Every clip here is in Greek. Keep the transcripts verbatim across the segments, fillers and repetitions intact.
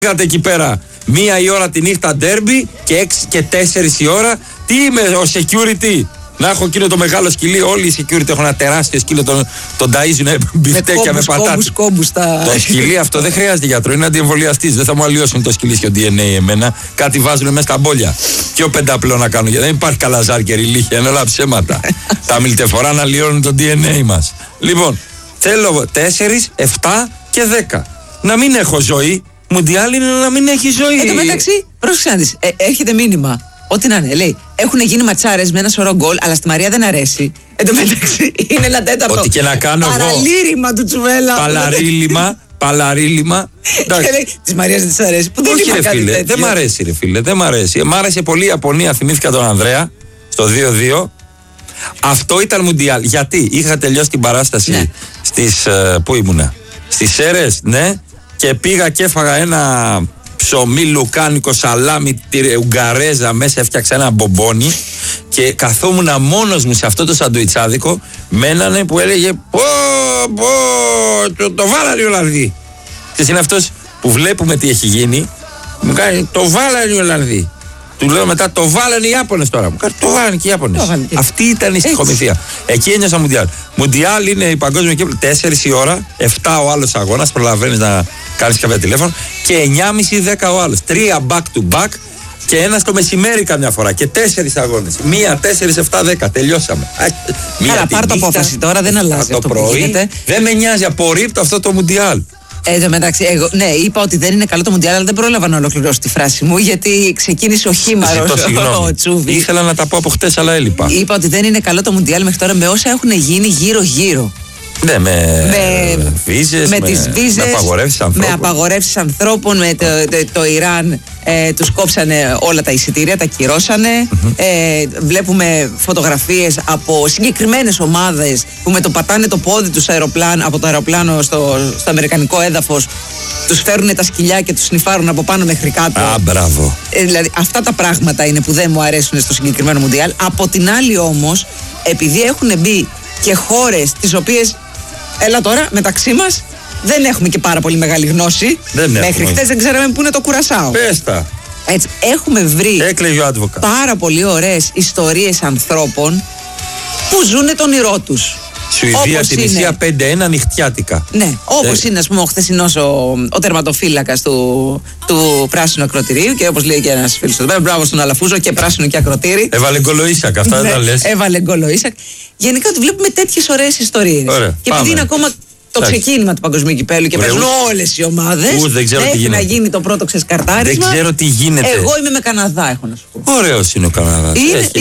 Πήγατε εκεί πέρα μία η ώρα τη νύχτα ντέρμπι και έξι και τέσσερις η ώρα. Τι είμαι ο security? Να έχω εκείνο το μεγάλο σκυλί. Όλοι οι security έχουν ένα τεράστιο σκύλο. Τον, τον ταΐζουν μπιφτέκια με, με πατάτα. Κόμπους, κόμπους, τα... Το σκυλί αυτό δεν χρειάζεται γιατρό. Είναι αντιεμβολιαστής. Δεν θα μου αλλοιώσουν το σκυλί στο ντι εν έι εμένα. Κάτι βάζουν μέσα στα μπόλια. Πιο πενταπλό να κάνουν. Γιατί δεν υπάρχει καλαζάρ και ριλίχια. Είναι όλα ψέματα. Τα μιλτεφορά να αλλοιώνουν το ντι εν έι μας. Λοιπόν, θέλω τέσσερα, επτά και δέκα. Να μην έχω ζωή. Μουντιάλ είναι να μην έχει ζωή. Εν τω μεταξύ, πρόσεξε να δεις, ε, έρχεται μήνυμα. Ό,τι να είναι, λέει. Έχουν γίνει ματσάρες με ένα σωρό γκολ, αλλά στη Μαρία δεν αρέσει. Εν τω μεταξύ, είναι ένα τέταρτο. Ό,τι και να κάνω εγώ. Παραλήρημα του Τσουβέλα. Παλαρίλημα. Παλαρίλημα. Και λέει, της Μαρίας δεν της αρέσει. Που δεν Όχι, ρε φίλε, δεν μ' αρέσει, ρε φίλε. Δεν μ' αρέσει. Μ' άρεσε πολύ η Ιαπωνία. Θυμήθηκα τον Ανδρέα στο δύο δύο. Αυτό ήταν Μουντιάλ. Γιατί είχα τελειώσει την παράσταση ναι. στις. Uh, πού ήμουνα? Στις Σέρρες, ναι. Και πήγα και έφαγα ένα ψωμί λουκάνικο, σαλάμι, ουγγαρέζα, μέσα έφτιαξα ένα μπομπόνι και καθόμουν μόνος μου σε αυτό το σαντουιτσάδικο. Μένανε που έλεγε πω, πω, το, το βάλανε οι Ολλανδοί. Και είναι αυτός που βλέπουμε τι έχει γίνει, μου κάνει το βάλανε οι Ολλανδοί. Του λέω μετά το βάλανε οι Ιάπωνες τώρα. Μου κάνει το βάλανε και οι Ιάπωνες. Αυτή ήταν η στοιχομηθεία. Εκεί ένιωσα Μουντιάλ. Μουντιάλ είναι η παγκόσμια κύπρη τέσσερις η ώρα, επτά ο άλλος αγώνας, προλαβαίνεις να κάνεις κάποια τηλέφωνο και εννιά και μισή δέκα ο άλλος. Τρία back to back και ένα στο μεσημέρι καμιά φορά και τέσσερις αγώνες. Μία, τέσσερις, επτά, δέκα. Τελειώσαμε. Καλά, πάρ' το απόφαση τώρα, δεν αλλάζει το αυτό πρωί, που γίνεται. Δεν με νοιάζει, απορρίπτω αυτό το Μουντιάλ. Εν τω μεταξύ, εγώ, ναι, είπα ότι δεν είναι καλό το Μουντιάλ, αλλά δεν πρόλαβα να ολοκληρώσω τη φράση μου, γιατί ξεκίνησε ο χήμαρος ο Τσούβης. Ήθελα να τα πω από χτες, αλλά έλειπα. Είπα ότι δεν είναι καλό το Μουντιάλ μέχρι τώρα με όσα έχουν γίνει γύρω-γύρω. Ναι, με, με βίζες, με, με, βίζες, με απαγορεύσεις ανθρώπων. Με απαγορεύσεις ανθρώπων, με το, το, το Ιράν ε, τους κόψανε όλα τα εισιτήρια, τα κυρώσανε. Mm-hmm. Ε, βλέπουμε φωτογραφίες από συγκεκριμένες ομάδες που με το πατάνε το πόδι τους αεροπλάνο, από το αεροπλάνο στο, στο αμερικανικό έδαφος. Τους φέρουν τα σκυλιά και τους σνιφάρουν από πάνω μέχρι κάτω. Α, μπράβο. Ε, δηλαδή, αυτά τα πράγματα είναι που δεν μου αρέσουν στο συγκεκριμένο Μουντιάλ. Από την άλλη όμως, επειδή έχουν μπει και χώρες τις οποίες, έλα τώρα, μεταξύ μας δεν έχουμε και πάρα πολύ μεγάλη γνώση. Δεν Μέχρι χτες δεν ξέραμε πού είναι το Κουρασάο. Πες τα. Έτσι, έχουμε βρει πάρα πολύ ωραίες ιστορίες ανθρώπων που ζουν τον όνειρό τους. Σουηδία, την Ισία πέντε ένα νυχτιάτικα. Ναι, όπως ε... είναι ας πούμε ο χθεσινός ο, ο τερματοφύλακας του, του πράσινου ακροτηρίου και όπως λέει και ένας φίλος του μπράβο στον Αλαφούζο και πράσινο και ακροτήρι. Έβαλε γκολοίσακ, αυτά δεν τα λες. Έβαλε γκολοίσακ. Γενικά ότι βλέπουμε τέτοιες ωραίες ιστορίες. Ωραία, και επειδή είναι ακόμα το ξεκίνημα του παγκοσμίου κυπέλλου και παίζουν όλες οι ομάδες, έχει να γίνει το πρώτο ξεσκαρτάρισμα. Δεν ξέρω τι γίνεται. Εγώ είμαι με Καναδά, έχω να σου πω. Ωραίος είναι ο Καναδάς.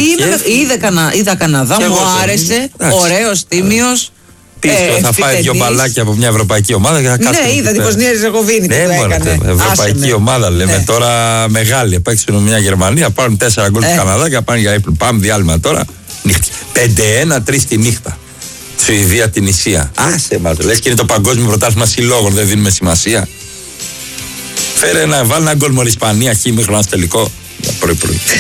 Είδα Καναδά, μου άρεσε. Ωραίος, τίμιος. Πίσω ε, θα φάει δύο μπαλάκια από μια ευρωπαϊκή ομάδα και θα κάτσει. Ναι, είδα την Βοσνία Ριζεγοβίνη που έκανε. Ευρωπαϊκή ομάδα λέμε ναι. Τώρα μεγάλη. Παίξουν μια Γερμανία, πάρουν τέσσερα γκολ του Καναδά και πάνε για ύπνο. Πάμε διάλειμμα τώρα. πέντε ένα τρεις τη νύχτα. Σουηδία, την Ισία. Άσε μας, λες και είναι το παγκόσμιο πρωτάθλημα συλλόγων, δεν δίνουμε σημασία. Φέρε να βάλει ένα γκολ με Ισπανία, χ, μέχρι ένα τελικό. Πρωί-πρωί.